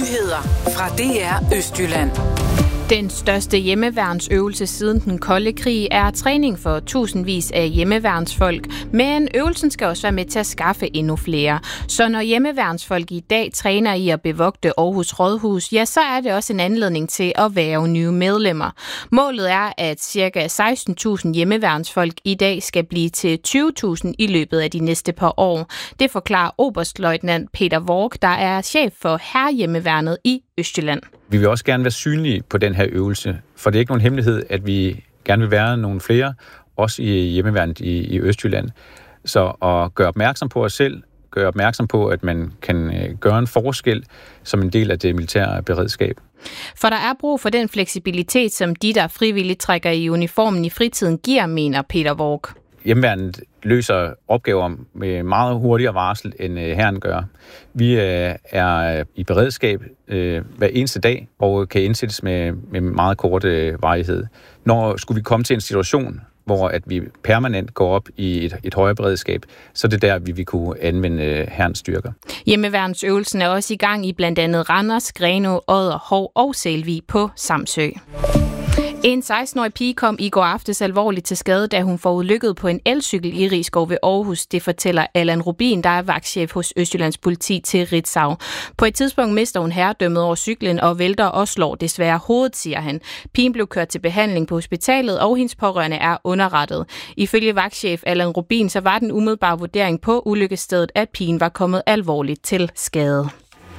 Nyheder fra DR Østjylland. Den største hjemmeværnsøvelse siden den kolde krig er træning for tusindvis af hjemmeværnsfolk, men øvelsen skal også være med til at skaffe endnu flere. Så når hjemmeværnsfolk i dag træner i at bevogte Aarhus Rådhus, ja, så er det også en anledning til at hverve nye medlemmer. Målet er, at ca. 16.000 hjemmeværnsfolk i dag skal blive til 20.000 i løbet af de næste par år. Det forklarer oberstløjtnant Peter Worg, der er chef for Hærhjemmeværnet i Østjylland. Vi vil også gerne være synlige på den her øvelse, for det er ikke nogen hemmelighed, at vi gerne vil være nogle flere, også i hjemmeværnet i Østjylland. Så at gøre opmærksom på os selv, gøre opmærksom på, at man kan gøre en forskel som en del af det militære beredskab. For der er brug for den fleksibilitet, som de, der frivilligt trækker i uniformen i fritiden, giver, mener Peter Worg. Hjemmeværnet løser opgaver med meget hurtigere varsel, end hæren gør. Vi er i beredskab hver eneste dag og kan indsættes med meget kort varighed. Når skulle vi komme til en situation, hvor at vi permanent går op i et højere beredskab, så det der, vi vil kunne anvende hærens styrker. Hjemmeværnsøvelsen er også i gang i blandt andet Randers, Grenaa, Odder, Hov og Selvig på Samsø. En 16-årig pige kom i går aftes alvorligt til skade, da hun forulykkede på en elcykel i Risskov ved Aarhus. Det fortæller Allan Rubin, der er vagtchef hos Østjyllands politi til Ritzau. På et tidspunkt mister hun herredømmet over cyklen og vælter og slår desværre hovedet, siger han. Pigen blev kørt til behandling på hospitalet, og hendes pårørende er underrettet. Ifølge vagtchef Allan Rubin, så var den umiddelbare vurdering på ulykkesstedet, at pigen var kommet alvorligt til skade.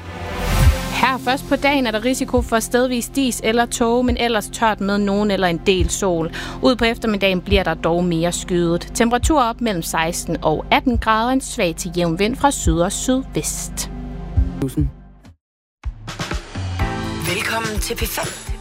Her først på dagen er der risiko for stedvis dis eller tåge, men ellers tørt med nogen eller en del sol. Ud på eftermiddagen bliver der dog mere skyet. Temperatur op mellem 16 og 18 grader, en svag til jævn vind fra syd og sydvest. Velkommen til P5.